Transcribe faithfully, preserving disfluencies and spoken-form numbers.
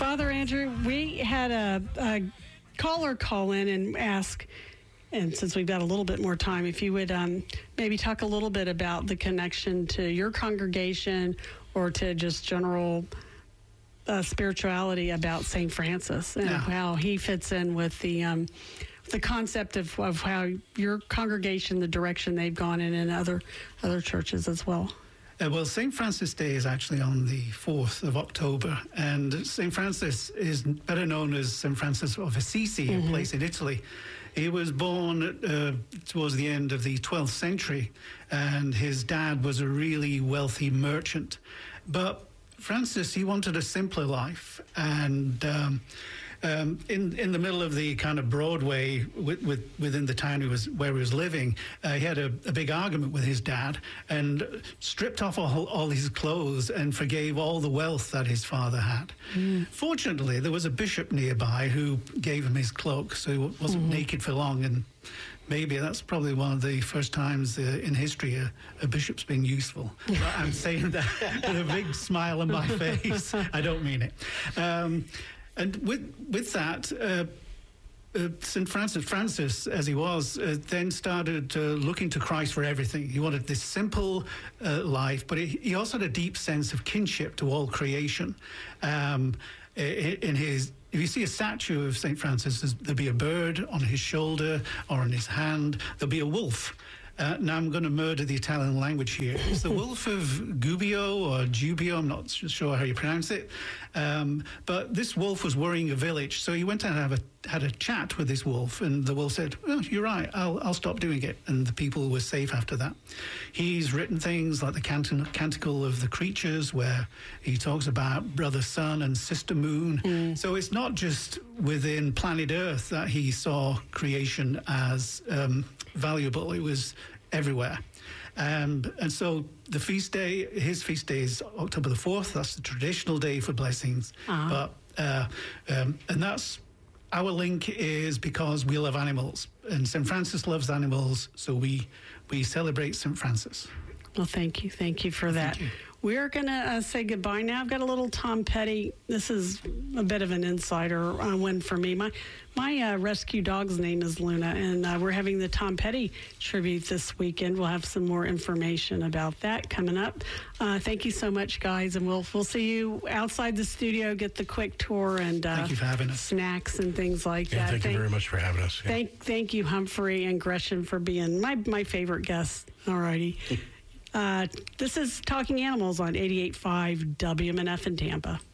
Father Andrew, we had a, a caller call in and ask, and since we've got a little bit more time, if you would um, maybe talk a little bit about the connection to your congregation or to just general uh, spirituality about Saint Francis and yeah. how he fits in with the um, the concept of, of how your congregation, the direction they've gone in, and other other churches as well. Uh, well, Saint Francis Day is actually on the fourth of October, and Saint Francis is better known as Saint Francis of Assisi, mm-hmm. a place in Italy. He was born uh, towards the end of the twelfth century, and his dad was a really wealthy merchant. But Francis, he wanted a simpler life, and um, um, in in the middle of the kind of Broadway with, with, within the town he was where he was living, uh, he had a, a big argument with his dad and stripped off all, all his clothes and forgave all the wealth that his father had. Mm. Fortunately, there was a bishop nearby who gave him his cloak, so he wasn't mm-hmm. naked for long, and maybe that's probably one of the first times uh, in history a, a bishop's been useful. But I'm saying that with a big smile on my face. I don't mean it. Um, and with with that, uh, uh, Saint Francis, Francis, as he was, uh, then started uh, looking to Christ for everything. He wanted this simple uh, life, but he, he also had a deep sense of kinship to all creation. Um, in, in his If you see a statue of Saint Francis, there'll be a bird on his shoulder or on his hand. There'll be a wolf. Uh, now I'm going to murder the Italian language here. It's the wolf of Gubbio or Giubio, I'm not sure how you pronounce it. Um, but this wolf was worrying a village, so he went and have a, had a chat with this wolf, and the wolf said, well, you're right, I'll, I'll stop doing it. And the people were safe after that. He's written things like the Cant- Canticle of the Creatures, where he talks about Brother Sun and Sister Moon. Mm. So it's not just within planet Earth that he saw creation as um, valuable. It was everywhere. Um, and so the feast day, his feast day is October the fourth. That's the traditional day for blessings. Uh-huh. But uh, um, and that's our link is because we love animals, and Saint Francis loves animals, so we we celebrate Saint Francis. Well, thank you. Thank you for that. Thank you. We're going to uh, say goodbye now. I've got a little Tom Petty. This is a bit of an insider uh, win for me. My my uh, rescue dog's name is Luna, and uh, we're having the Tom Petty tribute this weekend. We'll have some more information about that coming up. Uh, thank you so much, guys, and we'll we'll see you outside the studio. Get the quick tour and uh, thank you for having us. Snacks and things like yeah, that. Thank, thank you very much for having us. Yeah. Thank thank you, Humphrey and Gresham, for being my my favorite guests. All righty. Uh, this is Talking Animals on eighty-eight point five W M N F in Tampa.